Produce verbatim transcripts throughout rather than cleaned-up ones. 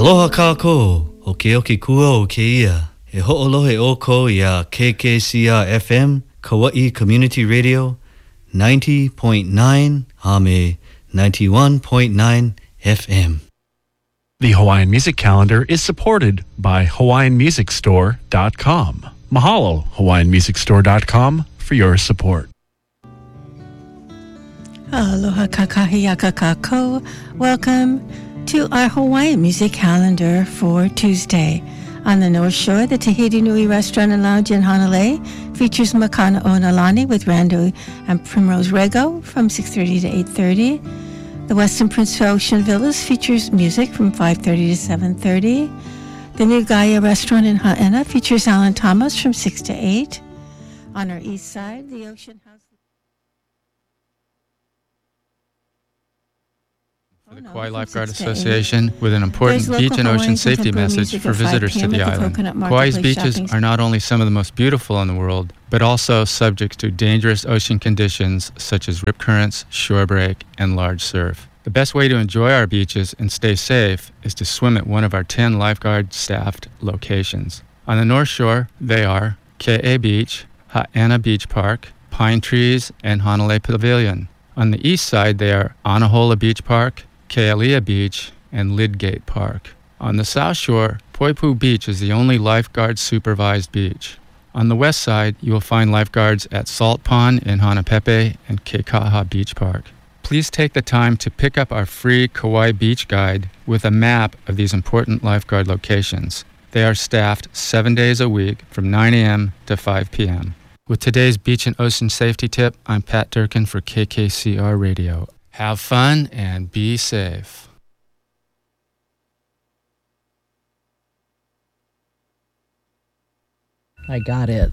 Aloha kako, o ke oki kua o ke ia. E ho'olohe o ko ia K K C R F M, Kauai Community Radio, ninety point nine, Ame ninety-one point nine F M. The Hawaiian Music Calendar is supported by Hawaiian Music Store dot com. Mahalo, Hawaiian Music Store dot com, for your support. Aloha kakahiaka kako. Welcome to our Hawaiian Music Calendar for Tuesday. On the North Shore, the Tahiti Nui Restaurant and Lounge in Hanalei features Makana Onalani with Rando and Primrose Rego from six thirty to eight thirty. The Westin Prince Ocean Villas features music from five thirty to seven thirty. The New Gaia Restaurant in Ha'ena features Alan Thomas from six to eight. On our east side, the Ocean House... For the Kauai Lifeguard Association with an important beach and ocean safety message for visitors to the island. Kauai's beaches are not only some of the most beautiful in the world, but also subject to dangerous ocean conditions such as rip currents, shore break, and large surf. The best way to enjoy our beaches and stay safe is to swim at one of our ten lifeguard-staffed locations. On the North Shore, they are Ke'e Beach, Ha'ena Beach Park, Pine Trees, and Hanalei Pavilion. On the east side, they are Anahola Beach Park, Kealia Beach, and Lydgate Park. On the south shore, Poipu Beach is the only lifeguard-supervised beach. On the west side, you will find lifeguards at Salt Pond in Hanapepe and Kekaha Beach Park. Please take the time to pick up our free Kauai Beach Guide with a map of these important lifeguard locations. They are staffed seven days a week from nine a.m. to five p.m. With today's beach and ocean safety tip, I'm Pat Durkin for K K C R Radio. Have fun and be safe. I got it.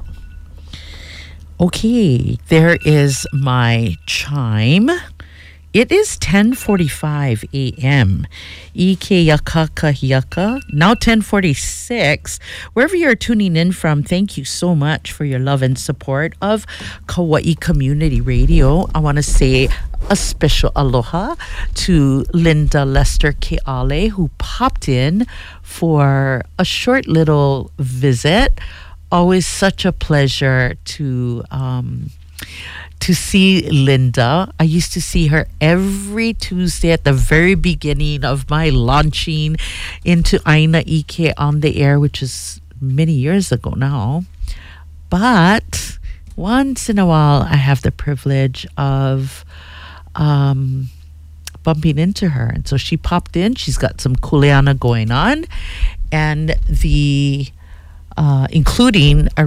Okay, there is my chime. It is ten forty-five a.m. Ike yaka kahiaka. Now ten forty-six. Wherever you're tuning in from, thank you so much for your love and support of Kauai Community Radio. I want to say a special aloha to Linda Lester Keale, who popped in for a short little visit. Always such a pleasure to um, to see Linda. I used to see her every Tuesday at the very beginning of my launching into Aina Ike on the air, which is many years ago now. But once in a while, I have the privilege of um, bumping into her. And so she popped in. She's got some kuleana going on. And the... Uh, including a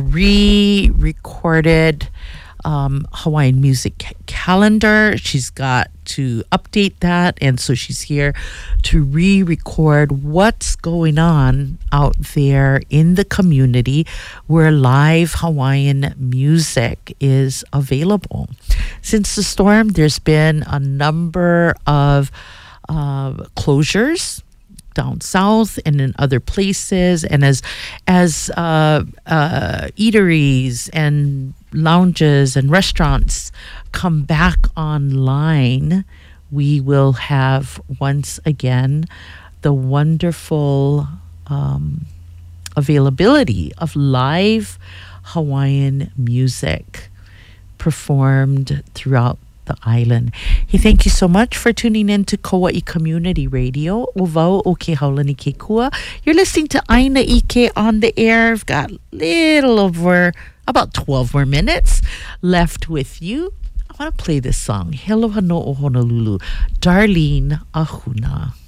re-recorded um, Hawaiian music ca- calendar. She's got to update that, and so she's here to re-record what's going on out there in the community where live Hawaiian music is available. Since the storm, there's been a number of uh, closures down south and in other places, and as as uh, uh, eateries and lounges and restaurants come back online, we will have once again the wonderful um, availability of live Hawaiian music performed throughout the island. Hey, thank you so much for tuning in to Kauai Community Radio. Uvau o ke haulani ke kua. You're listening to Aina Ike on the air. I've got little over about twelve more minutes left with you. I want to play this song, Heloha no o Honolulu, Darlene Ahuna.